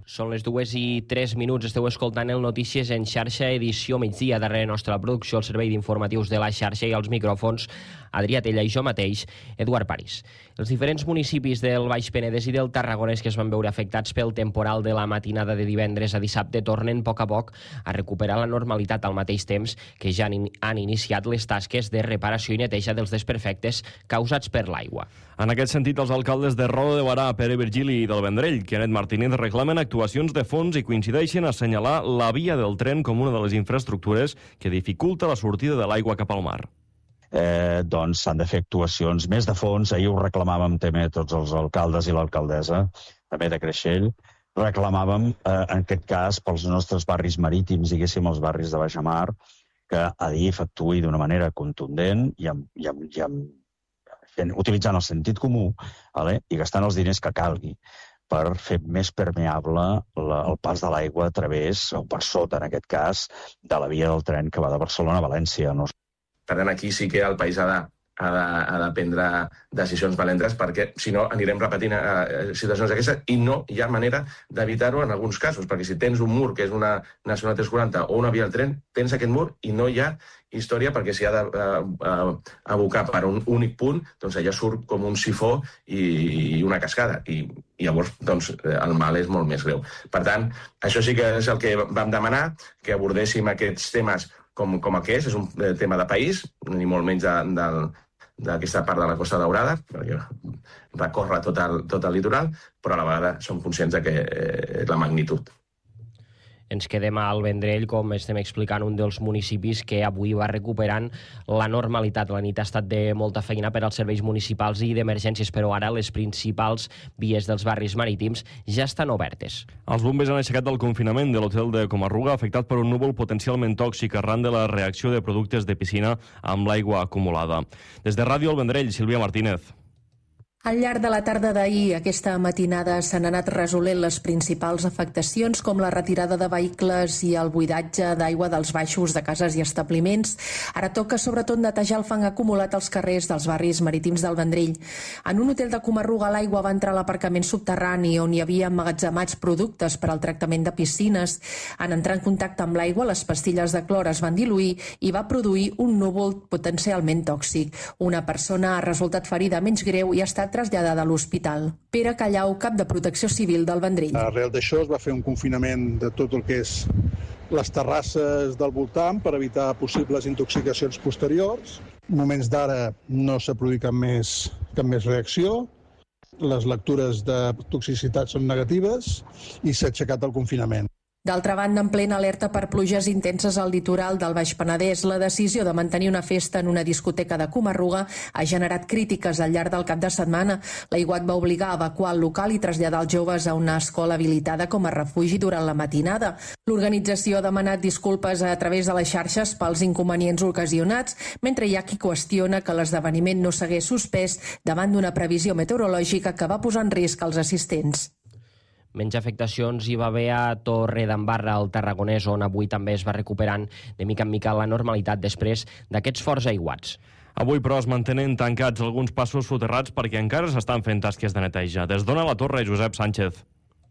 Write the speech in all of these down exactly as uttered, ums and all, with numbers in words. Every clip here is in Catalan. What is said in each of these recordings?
Són les dues i tres minuts, esteu escoltant el Notícies en xarxa, edició migdia. Darrere nostra la producció, el servei d'informatius de la xarxa i els micròfons, Adrià Tella i jo mateix, Eduard París. Els diferents municipis del Baix Penedès i del Tarragonès que es van veure afectats pel temporal de la matinada de divendres a dissabte tornen a poc a poc a recuperar la normalitat al mateix temps que ja han, han iniciat les tasques de reparació i neteja dels desperfectes causats per l'aigua. En aquest sentit, els alcaldes de Roda de Barà, Pere Virgili i del Vendrell, Kenneth Martínez, reclamen actuacions de fons i coincideixen a assenyalar la via del tren com una de les infraestructures que dificulta la sortida de l'aigua cap al mar. Eh, doncs s'han de fer actuacions més de fons. Ahir ho reclamàvem també tots els alcaldes i l'alcaldessa, també de Creixell. Reclamàvem, eh, en aquest cas, pels nostres barris marítims, diguéssim, els barris de baixamar, que Adif actuï d'una manera contundent i amb, i amb, i amb utilitzant el sentit comú, vale? I gastant els diners que calgui per fer més permeable la, el pas de l'aigua a través, o per sota en aquest cas, de la via del tren que va de Barcelona a València. No? Per tant, aquí sí que el país ha de, ha de, ha de prendre decisions valentes, perquè si no anirem repetint eh, situacions d'aquestes i no hi ha manera d'evitar-ho en alguns casos, perquè si tens un mur que és una Nacional tres quaranta o una via del tren, tens aquest mur i no hi ha història perquè s'hi ha d'abocar per un únic punt, doncs allà surt com un sifó i, i una cascada i, i llavors doncs, el mal és molt més greu. Per tant, això sí que és el que vam demanar, que abordéssim aquests temes com, com el que és, és un tema de país, ni molt menys de, de, d'aquesta part de la Costa Daurada, perquè recorre tot el, tot el litoral, però a la vegada som conscients de que és la magnitud. Ens quedem al Vendrell, com estem explicant, un dels municipis que avui va recuperant la normalitat. La nit ha estat de molta feina per als serveis municipals i d'emergències, però ara les principals vies dels barris marítims ja estan obertes. Els bombers han aixecat del confinament de l'hotel de Comarruga, afectat per un núvol potencialment tòxic arran de la reacció de productes de piscina amb l'aigua acumulada. Des de Ràdio El Vendrell, Sílvia Martínez. Al llarg de la tarda d'ahir, aquesta matinada, s'han anat resolent les principals afectacions, com la retirada de vehicles i el buidatge d'aigua dels baixos de cases i establiments. Ara toca, sobretot, netejar el fang acumulat als carrers dels barris marítims del Vendrell. En un hotel de Comarruga, l'aigua va entrar a l'aparcament subterrani, on hi havia emmagatzemats productes per al tractament de piscines. En entrar en contacte amb l'aigua, les pastilles de clor es van diluir i va produir un núvol potencialment tòxic. Una persona ha resultat ferida menys greu i ha estat traslladada a l'hospital. Pere Callau, cap de Protecció Civil del Vendrell. Arrel d'això es va fer un confinament de tot el que és les terrasses del voltant per evitar possibles intoxicacions posteriors. En moments d'ara no s'ha produït cap més, cap més reacció. Les lectures de toxicitat són negatives i s'ha aixecat el confinament. D'altra banda, en plena alerta per pluges intenses al litoral del Baix Penedès, la decisió de mantenir una festa en una discoteca de Comarruga ha generat crítiques al llarg del cap de setmana. L'aiguat va obligar a evacuar el local i traslladar els joves a una escola habilitada com a refugi durant la matinada. L'organització ha demanat disculpes a través de les xarxes pels inconvenients ocasionats, mentre hi ha qui qüestiona que l'esdeveniment no s'hagués suspès davant d'una previsió meteorològica que va posar en risc als assistents. Menys afectacions hi va haver a Torredembarra, al Tarragonès, on avui també es va recuperant de mica en mica la normalitat després d'aquests forts aiguats. Avui, però, es mantenen tancats alguns passos soterrats perquè encara s'estan fent tasques de neteja. Des d'Ona la Torre, Josep Sánchez.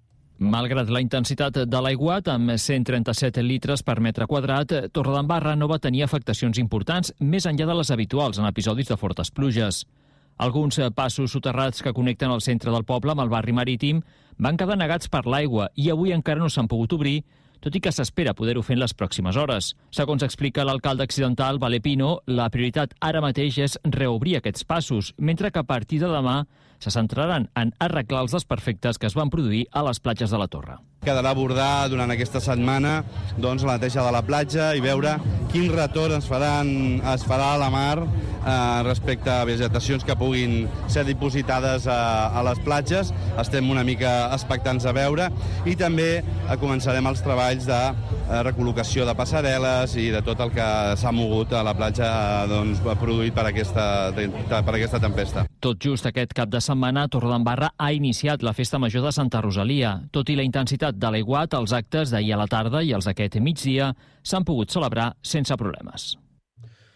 Malgrat la intensitat de l'aiguat, amb cent trenta-set litres per metre quadrat, Torredembarra no va tenir afectacions importants, més enllà de les habituals en episodis de fortes pluges. Alguns passos soterrats que connecten el centre del poble amb el barri marítim van quedar negats per l'aigua i avui encara no s'han pogut obrir, tot i que s'espera poder-ho fer en les pròximes hores. Segons explica l'alcalde accidental, Valer Pino, la prioritat ara mateix és reobrir aquests passos, mentre que a partir de demà se centraran en arreglar els desperfectes que es van produir a les platges de la Torre. Quedarà abordar durant aquesta setmana doncs, la neteja de la platja i veure quin retorn es, faran, es farà a la mar eh, respecte a vegetacions que puguin ser dipositades a, a les platges. Estem una mica expectants a veure i també eh, començarem els treballs de eh, recol·locació de passarel·les i de tot el que s'ha mogut a la platja eh, doncs, produït per aquesta, per aquesta tempesta. Tot just aquest cap de setmana, Torredembarra ha iniciat la Festa Major de Santa Rosalia. Tot i la intensitat de l'aiguat, els actes d'ahir a la tarda i els d'aquest migdia s'han pogut celebrar sense problemes.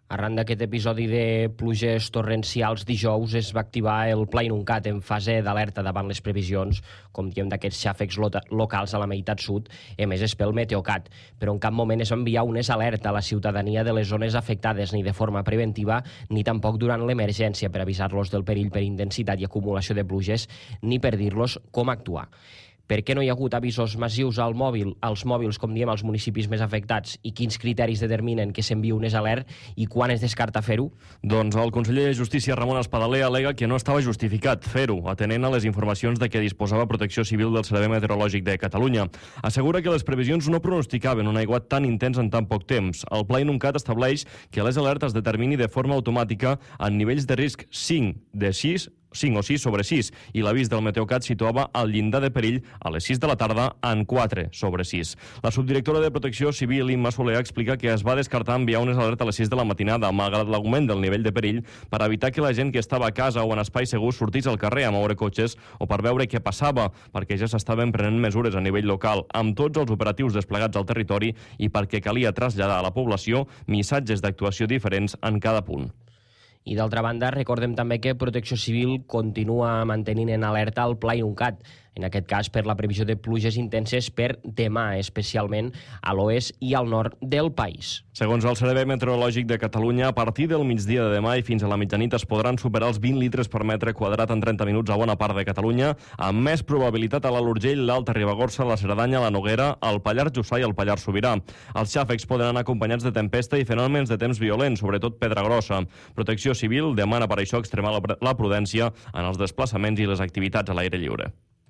Arran d'aquest episodi de pluges torrencials, dijous es va activar el Pla Inuncat en fase d'alerta davant les previsions, com diem, d'aquests xàfecs locals a la meitat sud, emeses pel Meteocat. Però en cap moment es va enviar unes alerta a la ciutadania de les zones afectades, ni de forma preventiva, ni tampoc durant l'emergència per avisar-los del perill per intensitat i acumulació de pluges, ni per dir-los com actuar. Per què no hi ha hagut avisos massius al mòbil, als mòbils, com diem, als municipis més afectats, i quins criteris determinen que s'enviï un alert i quan es descarta fer-ho? Doncs el conseller de Justícia, Ramon Espadaler, al·lega que no estava justificat fer-ho, atenent a les informacions de què disposava Protecció Civil del Servei Meteorològic de Catalunya. Assegura que les previsions no pronosticaven un aiguat tan intens en tan poc temps. El Pla Inuncat estableix que les alertes es determini de forma automàtica en nivells de risc cinc de sis, cinc o sis sobre sis, i l'avís del Meteocat situava el llindar de perill a les sis de la tarda en quatre sobre sis. La subdirectora de Protecció Civil, Imma Soler, explica que es va descartar enviar unes alertes a les sis de la matinada, malgrat l'augment del nivell de perill, per evitar que la gent que estava a casa o en espais segurs sortís al carrer a moure cotxes o per veure què passava, perquè ja s'estaven prenent mesures a nivell local, amb tots els operatius desplegats al territori i perquè calia traslladar a la població missatges d'actuació diferents en cada punt. I d'altra banda, recordem també que Protecció Civil continua mantenint en alerta el Pla Inuncat, en aquest cas per la previsió de pluges intenses per demà, especialment a l'oest i al nord del país. Segons el Servei Meteorològic de Catalunya, a partir del migdia de demà i fins a la mitjanit es podran superar els vint litres per metre quadrat en trenta minuts a bona part de Catalunya, amb més probabilitat a l'Alt Urgell, l'Alta Ribagorça, la Cerdanya, la Noguera, el Pallars Jussà i el Pallars Sobirà. Els xàfecs poden anar acompanyats de tempesta i fenòmens de temps violents, sobretot pedra grossa. Protecció Civil demana per això extremar la prudència en els desplaçaments i les activitats a l'aire lliure.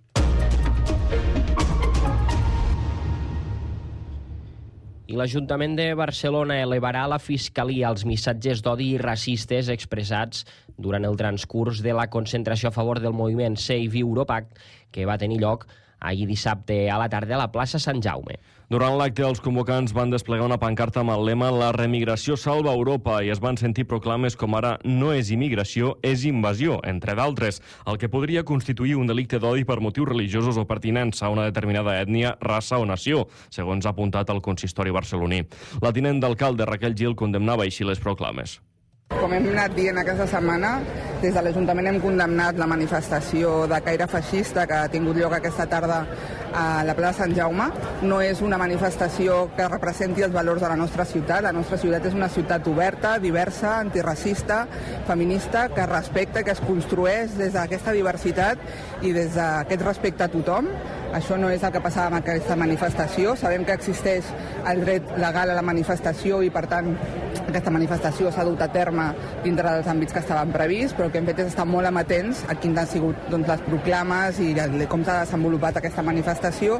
I l'Ajuntament de Barcelona elevarà a la Fiscalia els missatges d'odi i racistes expressats durant el transcurs de la concentració a favor del moviment Save Europact, que va tenir lloc ahir dissabte a la tarda a la plaça Sant Jaume. Durant l'acte, els convocants van desplegar una pancarta amb el lema «La remigració salva Europa» i es van sentir proclames com ara «No és immigració, és invasió», entre d'altres, el que podria constituir un delicte d'odi per motius religiosos o pertinença a una determinada ètnia, raça o nació, segons ha apuntat el consistori barceloní. La tinent d'alcalde Raquel Gil condemnava així les proclames. Com hem anat dient aquesta setmana, des de l'Ajuntament hem condemnat la manifestació de caire feixista que ha tingut lloc aquesta tarda a la plaça Sant Jaume. No és una manifestació que representi els valors de la nostra ciutat. La nostra ciutat és una ciutat oberta, diversa, antiracista, feminista, que respecta, que es construeix des d'aquesta diversitat i des d'aquest respecte a tothom. Això no és el que passava amb aquesta manifestació. Sabem que existeix el dret legal a la manifestació i, per tant, aquesta manifestació s'ha dut a terme dintre dels àmbits que estaven prevists, però el que hem fet és estar molt amatents a quines han sigut doncs, les proclames i com s'ha desenvolupat aquesta manifestació.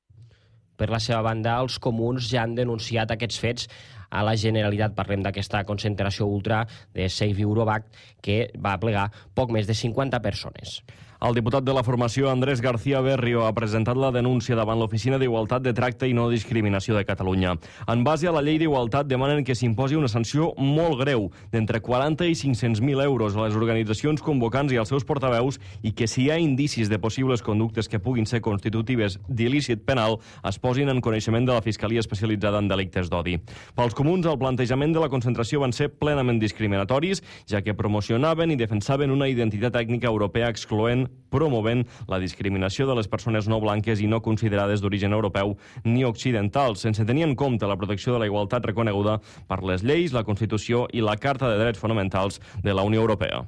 Per la seva banda, els comuns ja han denunciat aquests fets a la Generalitat. Parlem d'aquesta concentració ultra de Save Europact que va plegar poc més de cinquanta persones. El diputat de la formació, Andrés García Berrio, ha presentat la denúncia davant l'Oficina d'Igualtat de Tracte i No Discriminació de Catalunya. En base a la llei d'igualtat, demanen que s'imposi una sanció molt greu, d'entre quaranta i cinc-cents mil euros a les organitzacions convocants i als seus portaveus, i que si hi ha indicis de possibles conductes que puguin ser constitutives d'il·lícit penal, es posin en coneixement de la Fiscalia especialitzada en delictes d'odi. Pels comuns, el plantejament de la concentració van ser plenament discriminatoris, ja que promocionaven i defensaven una identitat ètnica europea excloent, promovent la discriminació de les persones no blanques i no considerades d'origen europeu ni occidental, sense tenir en compte la protecció de la igualtat reconeguda per les lleis, la Constitució i la Carta de Drets Fonamentals de la Unió Europea.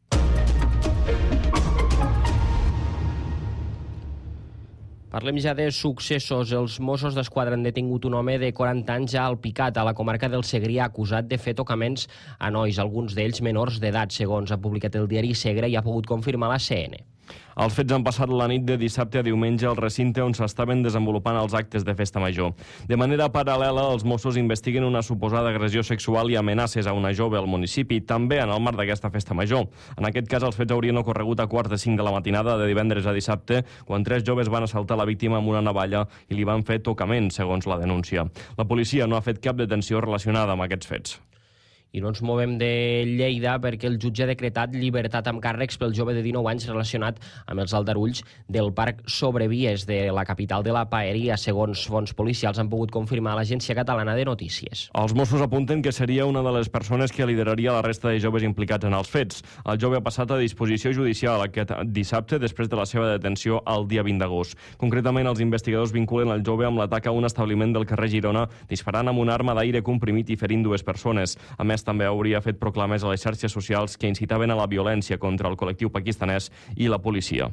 Parlem ja de successos. Els Mossos d'Esquadra han detingut un home de quaranta anys a Alpicat, a la comarca del Segrià, acusat de fer tocaments a nois, alguns d'ells menors d'edat, segons ha publicat el diari Segre i ha pogut confirmar la C N. Els fets han passat la nit de dissabte a diumenge al recinte on s'estaven desenvolupant els actes de festa major. De manera paral·lela, els Mossos investiguen una suposada agressió sexual i amenaces a una jove al municipi, també en el marc d'aquesta festa major. En aquest cas, els fets haurien ocorregut a quarts de cinc de la matinada de divendres a dissabte, quan tres joves van assaltar la víctima amb una navalla i li van fer tocament, segons la denúncia. La policia no ha fet cap detenció relacionada amb aquests fets. I no ens movem de Lleida perquè el jutge ha decretat llibertat amb càrrecs pel jove de dinou anys relacionat amb els aldarulls del parc Sobrevies de la capital de la Paeria, segons fonts policials han pogut confirmar a l'Agència Catalana de Notícies. Els Mossos apunten que seria una de les persones que lideraria la resta de joves implicats en els fets. El jove ha passat a disposició judicial aquest dissabte després de la seva detenció el dia vint d'agost. Concretament, els investigadors vinculen el jove amb l'atac a un establiment del carrer Girona disparant amb una arma d'aire comprimit i ferint dues persones. A més, també hauria fet proclames a les xarxes socials que incitaven a la violència contra el col·lectiu pakistanès i la policia.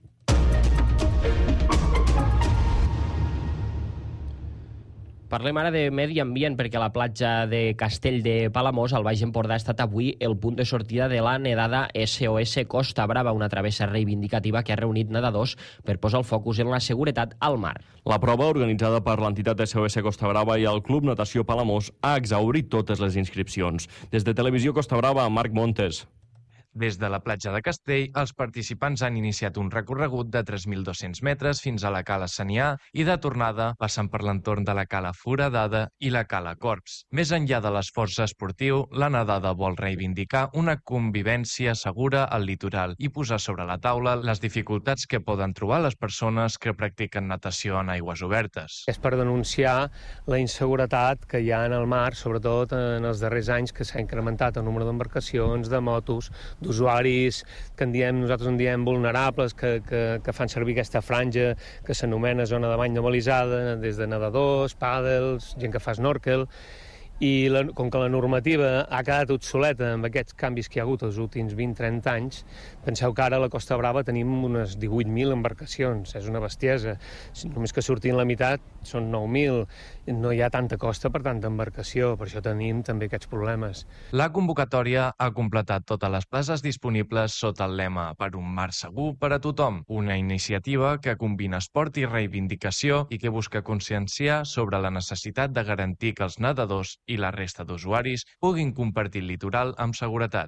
Parlem ara de medi ambient perquè la platja de Castell de Palamós, al Baix Empordà, ha estat avui el punt de sortida de la nedada S O S Costa Brava, una travessa reivindicativa que ha reunit nedadors per posar el focus en la seguretat al mar. La prova, organitzada per l'entitat S O S Costa Brava i el Club Natació Palamós, ha exhaurit totes les inscripcions. Des de Televisió Costa Brava, Marc Montes. Des de la platja de Castell, els participants han iniciat un recorregut de tres mil dos-cents metres fins a la Cala Sanià i de tornada passant per l'entorn de la Cala Foradada i la Cala Corps. Més enllà de l'esforç esportiu, la nedada vol reivindicar una convivència segura al litoral i posar sobre la taula les dificultats que poden trobar les persones que practiquen natació en aigües obertes. És per denunciar la inseguretat que hi ha en el mar, sobretot en els darrers anys, que s'ha incrementat el número d'embarcacions, de motos, d'usuaris que en diem, nosaltres en diem vulnerables, que, que, que fan servir aquesta franja que s'anomena zona de bany normalitzada, des de nedadors, pàdels, gent que fa snorkel, i la, com que la normativa ha quedat obsoleta amb aquests canvis que hi ha hagut els últims vint a trenta anys, penseu que ara a la Costa Brava tenim unes divuit mil embarcacions, és una bestiesa. Només que surtin la meitat són nou mil, no hi ha tanta costa per tanta embarcació, per això tenim també aquests problemes. La convocatòria ha completat totes les places disponibles sota el lema Per un mar segur per a tothom, una iniciativa que combina esport i reivindicació i que busca conscienciar sobre la necessitat de garantir que els nedadors i la resta d'usuaris puguin compartir el litoral amb seguretat.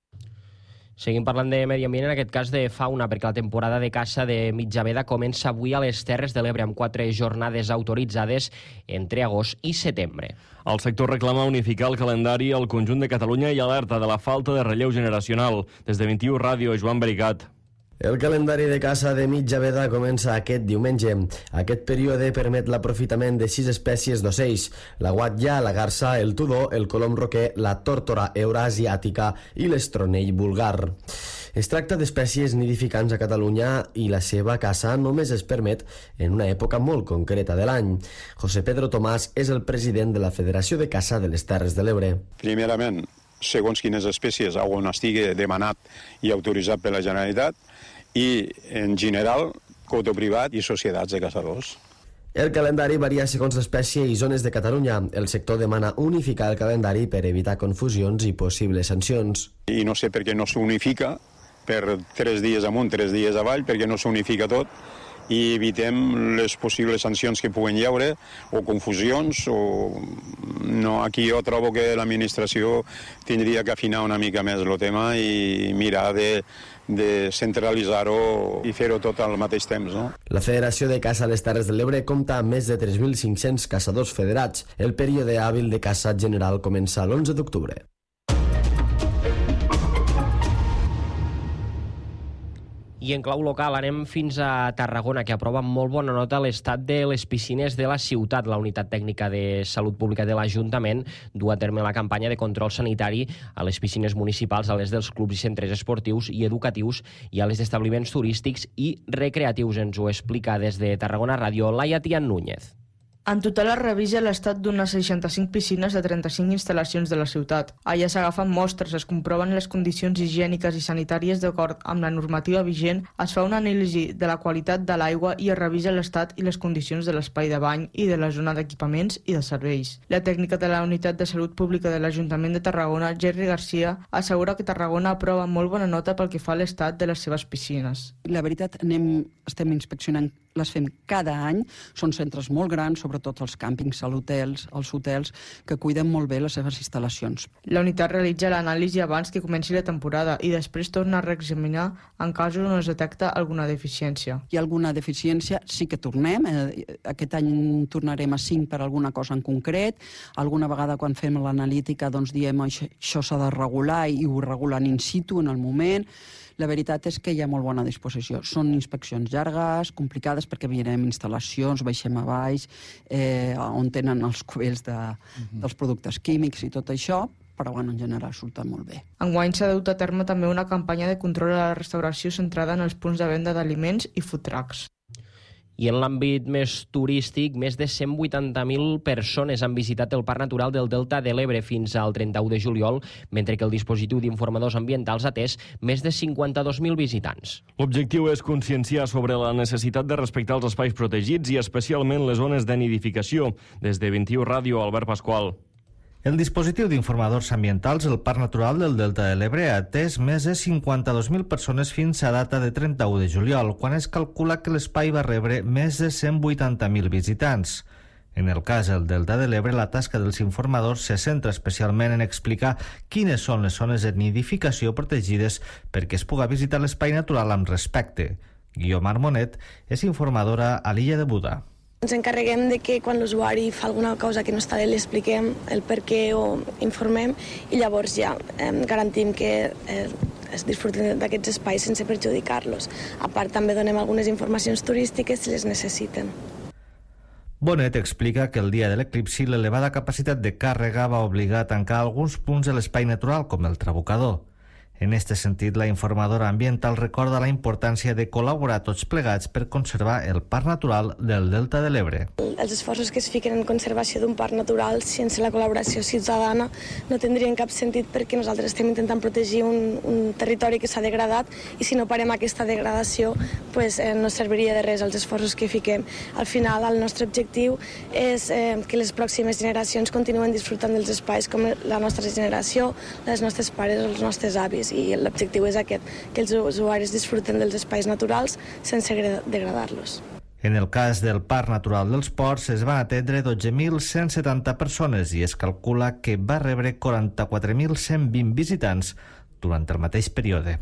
Seguim parlant de medi ambient, en aquest cas de fauna, perquè la temporada de caça de mitjaveda comença avui a les Terres de l'Ebre amb quatre jornades autoritzades entre agost i setembre. El sector reclama unificar el calendari al conjunt de Catalunya i alerta de la falta de relleu generacional. Des de vint-i-u Ràdio, Joan Bericat. El calendari de caça de mitja veda comença aquest diumenge. Aquest període permet l'aprofitament de sis espècies d'ocells: la guatlla, la garsa, el tudó, el colom roquer, la tórtora eurasiàtica i l'estronell vulgar. Es tracta d'espècies nidificants a Catalunya i la seva caça només es permet en una època molt concreta de l'any. José Pedro Tomàs és el president de la Federació de Caça de les Terres de l'Ebre. Primerament, segons quines espècies on estigui demanat i autoritzat per la Generalitat, i, en general, coto privat i societats de caçadors. El calendari varia segons l'espècie i zones de Catalunya. El sector demana unificar el calendari per evitar confusions i possibles sancions. I no sé per què no s'unifica per tres dies amunt, tres dies avall, perquè no s'unifica tot i evitem les possibles sancions que puguen hi haure o confusions. O... No, aquí jo trobo que l'administració tindria que afinar una mica més el tema i mirar de, de centralitzar-ho i fer-ho tot al mateix temps, no? La Federació de Caça a les Terres de l'Ebre compta amb més de tres mil cinc-cents caçadors federats. El període hàbil de caça general comença l'onze d'octubre. I en clau local anem fins a Tarragona, que aprova amb molt bona nota l'estat de les piscines de la ciutat. La Unitat Tècnica de Salut Pública de l'Ajuntament du a terme la campanya de control sanitari a les piscines municipals, a les dels clubs i centres esportius i educatius i a les d'establiments turístics i recreatius. Ens ho explica des de Tarragona Ràdio Laia Tian Núñez. En total es revisa l'estat d'unes seixanta-cinc piscines de trenta-cinc instal·lacions de la ciutat. Allà s'agafen mostres, es comproven les condicions higièniques i sanitàries d'acord amb la normativa vigent, es fa una anàlisi de la qualitat de l'aigua i es revisa l'estat i les condicions de l'espai de bany i de la zona d'equipaments i de serveis. La tècnica de la Unitat de Salut Pública de l'Ajuntament de Tarragona, Jerry Garcia, assegura que Tarragona aprova molt bona nota pel que fa a l'estat de les seves piscines. La veritat, anem, estem inspeccionant les fem cada any. Són centres molt grans, sobretot els càmpings, els hotels, els hotels, que cuiden molt bé les seves instal·lacions. La unitat realitza l'anàlisi abans que comenci la temporada i després torna a reexaminar en casos on es detecta alguna deficiència. Hi ha alguna deficiència, sí que tornem. Aquest any tornarem a cinc per alguna cosa en concret. Alguna vegada quan fem l'analítica doncs diem això s'ha de regular i ho regulen in situ en el moment. La veritat és que hi ha molt bona disposició. Són inspeccions llargues, complicades, perquè mirem instal·lacions, baixem a baix, eh, on tenen els cubells de, dels productes químics i tot això, però bueno, en general surten molt bé. Enguany s'ha dut a terme també una campanya de control a la restauració centrada en els punts de venda d'aliments i food trucks. I en l'àmbit més turístic, més de cent vuitanta mil persones han visitat el Parc Natural del Delta de l'Ebre fins al trenta-u de juliol, mentre que el dispositiu d'informadors ambientals ha atès més de cinquanta-dos mil visitants. L'objectiu és conscienciar sobre la necessitat de respectar els espais protegits i especialment les zones de nidificació. Des de vint i u Ràdio, Albert Pasqual. El dispositiu d'informadors ambientals del Parc Natural del Delta de l'Ebre ha atès més de cinquanta-dos mil persones fins a data de trenta-u de juliol, quan es calcula que l'espai va rebre més de cent vuitanta mil visitants. En el cas del Delta de l'Ebre, la tasca dels informadors se centra especialment en explicar quines són les zones de nidificació protegides perquè es puga visitar l'espai natural amb respecte. Guiomar Monet és informadora a l'illa de Buda. Ens encarreguem de que quan l'usuari fa alguna cosa que no està bé, li expliquem el per què o informem i llavors ja eh, garantim que eh, es disfruten d'aquests espais sense perjudicar-los. A part, també donem algunes informacions turístiques si les necessiten. Bonet explica que el dia de l'eclipsi l'elevada capacitat de càrrega va obligar a tancar alguns punts de l'espai natural, com el Trabucador. En aquest sentit, la informadora ambiental recorda la importància de col·laborar tots plegats per conservar el Parc Natural del Delta de l'Ebre. Els esforços que es fiquen en conservació d'un parc natural sense la col·laboració ciutadana no tindrien cap sentit perquè nosaltres estem intentant protegir un, un territori que s'ha degradat i si no parem aquesta degradació pues, eh, no serviria de res els esforços que fiquem. Al final, el nostre objectiu és eh, que les pròximes generacions continuen disfrutant dels espais com la nostra generació, les nostres pares o els nostres avis. I l'objectiu és aquest, que els usuaris disfruten dels espais naturals sense degradar-los. En el cas del Parc Natural dels Ports es van atendre dotze mil cent setanta persones i es calcula que va rebre quaranta-quatre mil cent vint visitants durant el mateix període.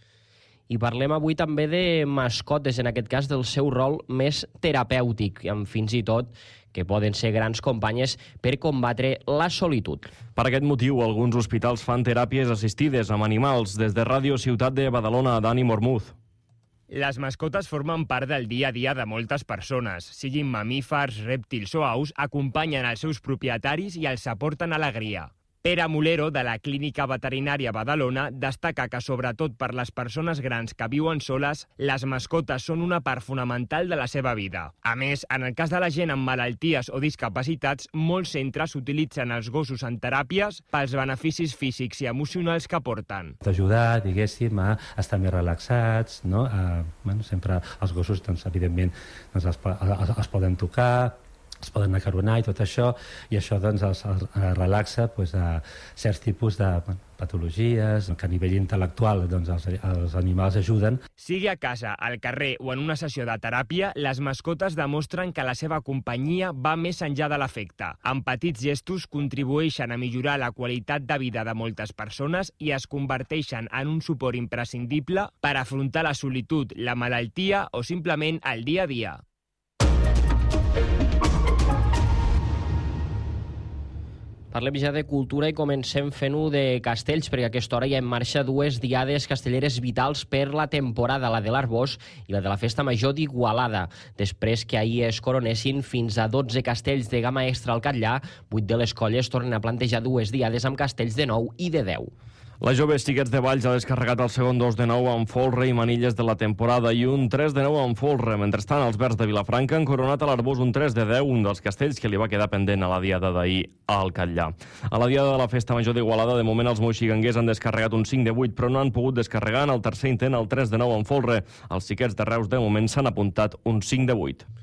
I parlem avui també de mascotes, en aquest cas del seu rol més terapèutic, amb fins i tot que poden ser grans companyes per combatre la solitud. Per aquest motiu, alguns hospitals fan teràpies assistides amb animals. Des de Ràdio Ciutat de Badalona, Dani Mormuz. Les mascotes formen part del dia a dia de moltes persones. Siguin mamífers, rèptils o aus, acompanyen els seus propietaris i els aporten alegria. Pere Mulero, de la Clínica Veterinària Badalona, destaca que, sobretot per les persones grans que viuen soles, les mascotes són una part fonamental de la seva vida. A més, en el cas de la gent amb malalties o discapacitats, molts centres utilitzen els gossos en teràpies pels beneficis físics i emocionals que aporten. T'ajudar, diguéssim, a estar més relaxats, no? A, bueno, sempre els gossos, doncs, evidentment, doncs, els, els, els poden tocar, es poden acaronar i tot això, i això doncs, els, els relaxa doncs, a certs tipus de bueno, patologies, que a nivell intel·lectual doncs, els, els animals ajuden. Sigui a casa, al carrer o en una sessió de teràpia, les mascotes demostren que la seva companyia va més enllà de l'afecte. Amb petits gestos contribueixen a millorar la qualitat de vida de moltes persones i es converteixen en un suport imprescindible per afrontar la solitud, la malaltia o simplement el dia a dia. Parlem ja de cultura i comencem fent-ho de castells, perquè a aquesta hora hi ha en marxa dues diades castelleres vitals per la temporada, la de l'Arbós i la de la Festa Major d'Igualada. Després que ahir es coronessin fins a dotze castells de gamma extra al Catllà, vuit de les colles tornen a plantejar dues diades amb castells de nou i de deu. La Jove Xiquets de Valls ha descarregat el segon dos de nou amb folre i manilles de la temporada i un tres de nou amb folre. Mentrestant, els Verds de Vilafranca han coronat a l'Arbós un tres de deu, un dels castells que li va quedar pendent a la diada d'ahir al Catllà. A la diada de la Festa Major d'Igualada, de moment els moixiganguers han descarregat un cinc de vuit, però no han pogut descarregar en el tercer intent el tres de nou amb folre. Els Xiquets de Reus, de moment, s'han apuntat un cinc de vuit.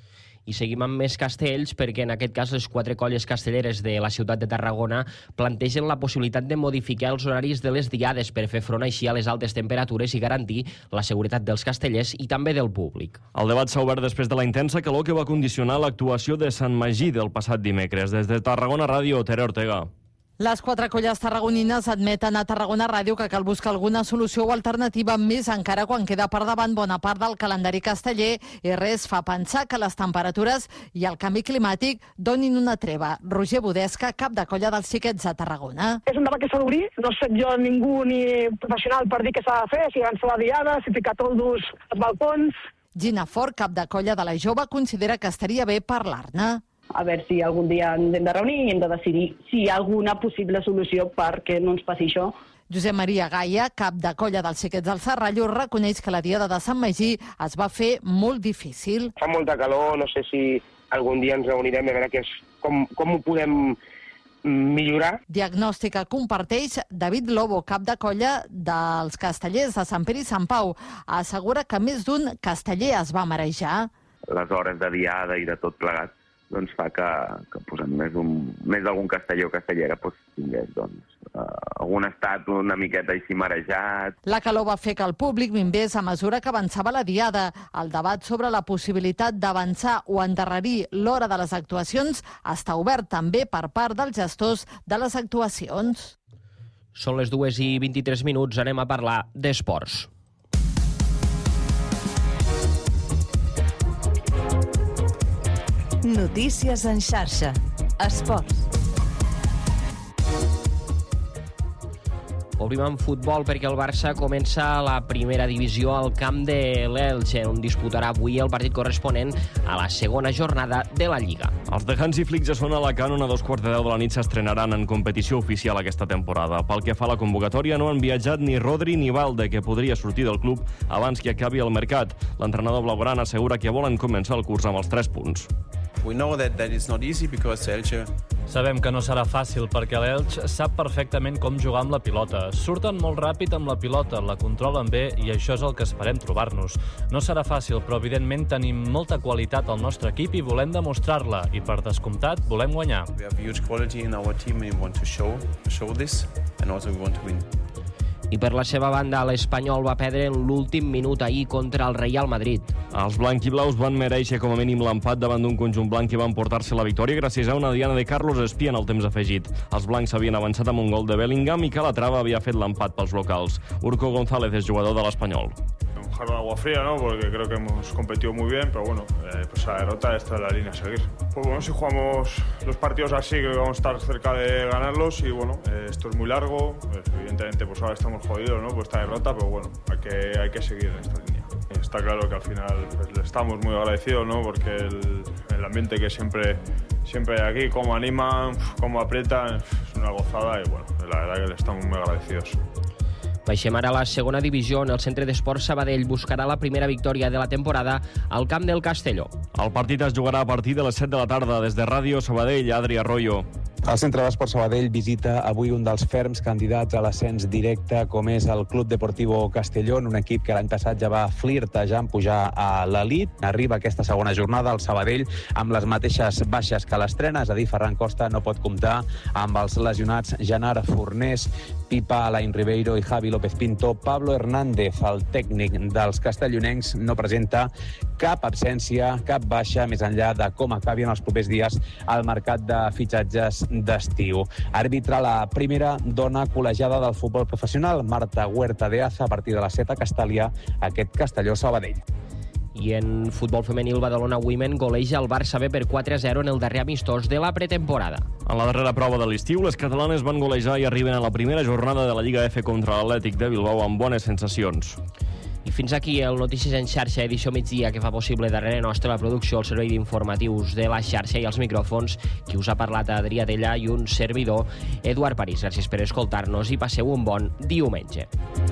I seguim amb més castells perquè en aquest cas les quatre colles castelleres de la ciutat de Tarragona plantegen la possibilitat de modificar els horaris de les diades per fer front així a les altes temperatures i garantir la seguretat dels castellers i també del públic. El debat s'ha obert després de la intensa calor que va condicionar l'actuació de Sant Magí del passat dimecres. Des de Tarragona Ràdio, Tere Ortega. Les quatre colles tarragonines admeten a Tarragona Ràdio que cal buscar alguna solució o alternativa més encara quan queda per davant bona part del calendari casteller i res fa pensar que les temperatures i el canvi climàtic donin una treva. Roger Budesca, cap de colla dels xiquets a Tarragona. És un debat que s'ha d'obrir, no sé jo ningú ni professional per dir què s'ha de fer, si avançar la diada, si ficar toldos als balcons. Gina Fort, cap de colla de la Jove, considera que estaria bé parlar-ne. A veure si algun dia ens hem de reunir i hem de decidir si hi ha alguna possible solució perquè no ens passi això. Josep Maria Gaia, cap de colla dels xiquets del Serrallo, reconeix que la diada de Sant Magí es va fer molt difícil. Fa molta calor, no sé si algun dia ens reunirem a veure que és, com, com ho podem millorar. Diagnòstica comparteix David Lobo, cap de colla dels castellers de Sant Pere i Sant Pau. Assegura que més d'un casteller es va marejar. Les hores de diada i de tot plegat doncs fa que, que posem més, un, més d'algun castelló o castellera doncs, tingués doncs, uh, algun estat una miqueta així marejat. La calor va fer que el públic minvés a mesura que avançava la diada. El debat sobre la possibilitat d'avançar o endarrerir l'hora de les actuacions està obert també per part dels gestors de les actuacions. Són les dues i vint-i-tres minuts, anem a parlar d'esports. Notícies en xarxa. Esports. Obrim amb futbol perquè el Barça comença la primera divisió al camp de l'Elche, on disputarà avui el partit corresponent a la segona jornada de la Lliga. Els de Hansi Flick ja són a Alacant, on a dos quarts de deu de la nit s'estrenaran en competició oficial aquesta temporada. Pel que fa a la convocatòria, no han viatjat ni Rodri ni Valde, que podria sortir del club abans que acabi el mercat. L'entrenador blaugrana assegura que volen començar el curs amb els tres punts. We know that that is not easy because Elche. Sabem que no serà fàcil perquè l'Elx sap perfectament com jugar amb la pilota. Surten molt ràpid amb la pilota, la controlen bé i això és el que esperem trobar-nos. No serà fàcil, però evidentment tenim molta qualitat al nostre equip i volem demostrar-la. I per descomptat, volem guanyar. We have huge quality in our team and we want to show, show this and also we want to win. I per la seva banda, l'Espanyol va perdre en l'últim minut ahir contra el Real Madrid. Els blanquiblaus van mereixer com a mínim l'empat davant d'un conjunt blanc que va emportar-se la victòria gràcies a una diana de Carlos Espí en el temps afegit. Els blancs havien avançat amb un gol de Bellingham i Calatrava havia fet l'empat pels locals. Urco González és jugador de l'Espanyol. Un jarro de agua fría, ¿no? Porque creo que hemos competido muy bien, pero bueno, eh, pues la derrota esta es la línea a seguir. Pues bueno, si jugamos los partidos así, creo que vamos a estar cerca de ganarlos y bueno, eh, esto es muy largo, pues, evidentemente pues ahora estamos jodidos, ¿no? Por esta derrota, pero bueno, hay que, hay que seguir en esta línea. Está claro que al final pues, le estamos muy agradecidos, ¿no? Porque el, el ambiente que siempre, siempre hay aquí, cómo animan, cómo aprietan, es una gozada y bueno, la verdad que le estamos muy agradecidos. Baixem ara a la segona divisió, on el Centre d'Esports Sabadell buscarà la primera victòria de la temporada al camp del Castelló. El partit es jugarà a partir de les set de la tarda des de Ràdio Sabadell. Adri Arroyo. El Centre d'Esports Sabadell visita avui un dels ferms candidats a l'ascens directe, com és el Club Deportivo Castellón, un equip que l'any passat ja va flirtejar en pujar a l'elit. Arriba aquesta segona jornada al Sabadell amb les mateixes baixes que l'estrena, és a dir, Ferran Costa no pot comptar amb els lesionats Genaro Fornés, Pipa, Alain Ribeiro i Javi López Pinto. Pablo Hernández, el tècnic dels castellonencs, no presenta cap absència, cap baixa, més enllà de com acabi en els propers dies el mercat de fitxatges d'estiu. Arbitra la primera dona col·legiada del futbol professional, Marta Huerta de Aza, a partir de les set a Castàlia, aquest Castelló-Sabadell. I en futbol femení, el Badalona Women goleja el Barça B per quatre a zero en el darrer amistós de la pretemporada. En la darrera prova de l'estiu, les catalanes van golejar i arriben a la primera jornada de la Lliga F contra l'Atlètic de Bilbao amb bones sensacions. I fins aquí el Notícies en xarxa, edició migdia, que fa possible darrere nostre la producció, el servei d'informatius de la xarxa i els micròfons. Qui us ha parlat, Adrià Tella, i un servidor, Eduard París. Gràcies per escoltar-nos i passeu un bon diumenge.